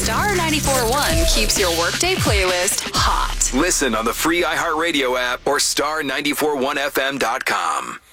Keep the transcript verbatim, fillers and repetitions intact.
Star ninety-four point one keeps your workday playlist hot. Listen on the free iHeartRadio app or star nine four one f m dot com.